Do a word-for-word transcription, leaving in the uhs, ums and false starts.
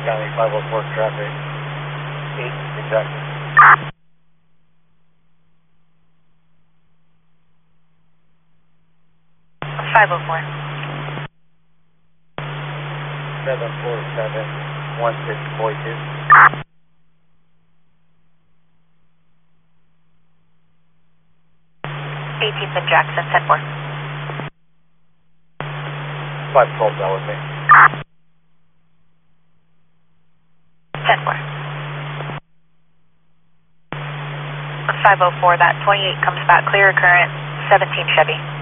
County five oh four traffic. eight, exactly. five oh four. seven four seven, one six four two. eighteenth and Jackson, ten four. five twelve, that was me. ten four. five oh four, that twenty-eight comes back clear current, seventeen Chevy.